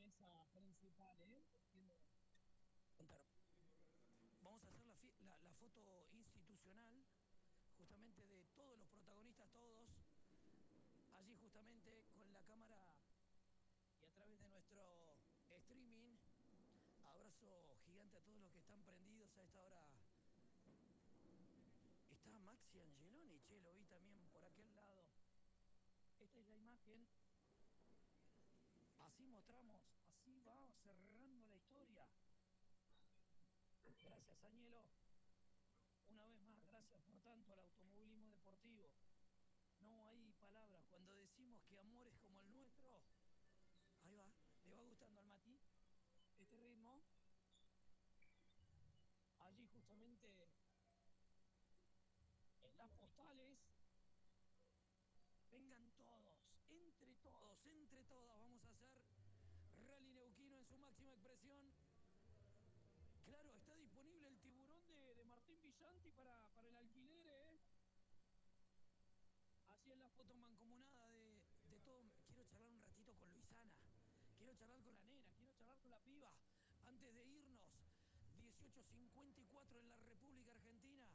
mesa principal, ¿eh? Contar. Vamos a hacer la foto institucional, justamente de todos los protagonistas, todos, allí justamente con la cámara y a través de nuestro streaming. Abrazo gigante a todos los que están prendidos a esta hora. Está Maxi Angeloni, che, lo vi también por aquel lado. Esta es la imagen. Así mostramos, así va cerrando la historia. Gracias, Añelo. Una vez más, gracias por tanto al automovilismo deportivo. No hay palabras. Cuando decimos que amores como el nuestro, ahí va, ¿le va gustando al Mati este ritmo? Allí justamente en las postales, vengan todos, entre todas, vamos a hacer Rally Neuquino en su máxima expresión. Claro, está disponible el tiburón de Martín Villanti para el alquiler, ¿eh? Así es la foto mancomunada de todo. Quiero charlar un ratito con Luisana. Quiero charlar con la nena, quiero charlar con la piba. Antes de irnos, 18:54 en la República Argentina.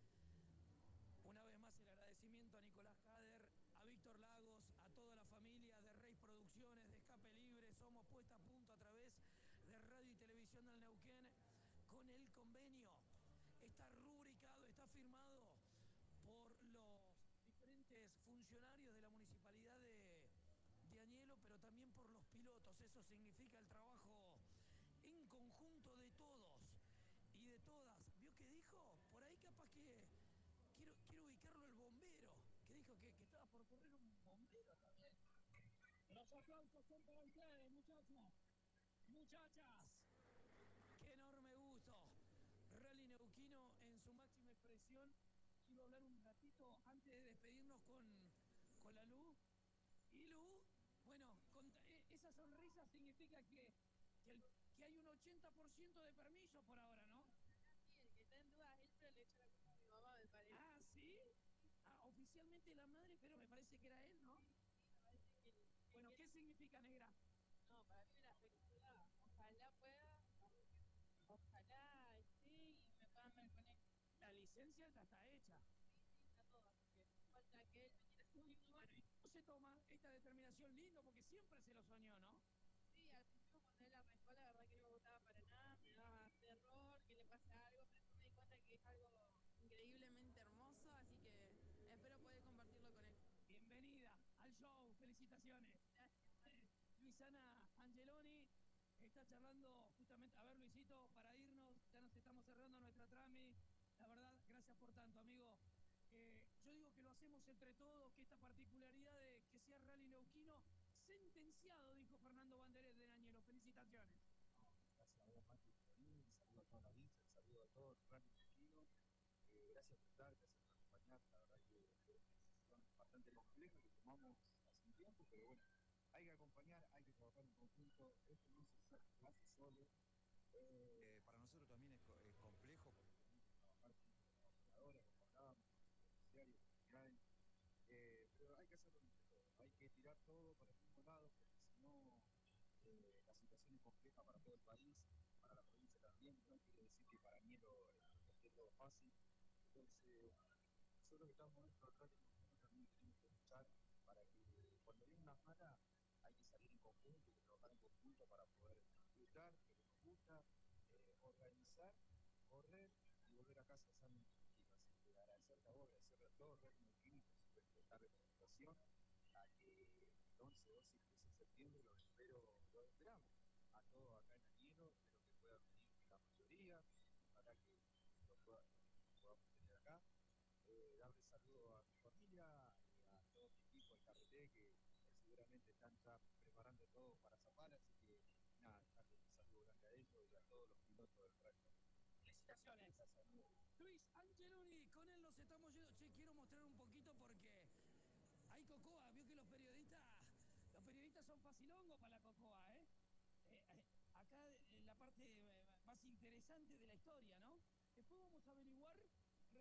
Una vez más el agradecimiento a Nicolás Cader, a Víctor Lagos, a toda la familia de Reis Producciones, de Escape Libre. Somos puesta a punto a través de Radio y Televisión del Neuquén con el convenio. Está rubricado, está firmado por los diferentes funcionarios de la municipalidad de Añelo, pero también por los pilotos. Eso significa el trabajo en conjunto de todos y de todas. ¿Vio qué dijo? Por ahí capaz que quiero ubicarlo el bombero, que dijo que estaba por correr un bombero también. Los aplausos son para ustedes, muchachos. Muchachas, qué enorme gusto. Rally Neuquino en su máxima expresión. Quiero hablar un ratito antes de despedirnos con la Lu. ¿Y Lu? Bueno, esa sonrisa significa que hay un 80% de permiso por ahora, ¿no? Sí, el que está en dudas él, pero le echa la culpa a mi mamá, me parece. Ah, ¿sí? Ah, oficialmente la madre, pero me parece que era él, ¿no? Sí, me parece que bueno, ¿qué significa, negra? No, para mí una felicidad. Ojalá pueda, ojalá esté y me puedan ver con él. La licencia ya está hecha. Sí, está todo, así que falta que él me quiera subir nomás. Bueno, ¿y cómo se toma esta determinación? Lindo, porque siempre se lo soñó, ¿no? Sí, al principio cuando él arrancó, la verdad que no me gustaba para nada, me daba terror que le pase algo, pero después me di cuenta que es algo increíblemente hermoso, así que espero poder compartirlo con él. Bienvenida al show, felicitaciones. Gracias. Luisana Angeloni está charlando justamente, a ver Luisito, para irnos, ya nos estamos cerrando nuestra trami. La verdad, gracias por tanto, amigo. Yo digo que lo hacemos entre todos, que esta particularidad de que sea Rally Neuquino, sentenciado, dijo Fernando Banderes de Añelo. Felicitaciones. Gracias a vos, Mati, por venir, un saludo a toda la audiencia, un saludo a todo el Rally Neuquino. Gracias por estar, gracias por acompañar. La verdad que es una decisión bastante compleja que tomamos hace un tiempo, pero bueno, hay que acompañar, hay que trabajar en conjunto. Esto no se hace solo. Para nosotros también es complejo porque tenemos que trabajar con los operadores, como hablábamos, con los beneficiarios, comunidades. Pero hay que hacerlo entre todos, hay que tirar todo para el mismo lado, porque si no, la situación es compleja para todo el país, para la provincia también, no quiere decir que para mí esté todo fácil. Entonces, nosotros que estamos dentro del radio también tenemos que luchar para que cuando viene una mala hay que salir en conjunto, hay que trabajar en conjunto para poder luchar, lo que nos gusta, organizar, correr y volver a casa sano y tranquilo. Así que agradecerte a vos, agradecerle a todos, Red Neuquino, por supuesto, esta representación, a que el 11, 12 y 13 de septiembre los esperamos a todos acá en Añelo, espero que puedan venir la mayoría, para que los podamos tener acá. Darle saludo a mi familia, a todo mi equipo, al carreté, que seguramente están ya preparando todo para zafar, así que nada, darle un saludo grande a ellos y a todos los pilotos del resto. Felicitaciones. Luis Angeloni, con él nos estamos yendo. Che, quiero mostrar un poquito porque hay cocoa. Vio que los periodistas son facilongos para la cocoa, ¿eh? Acá la parte más interesante de la historia, ¿no? Después vamos a averiguar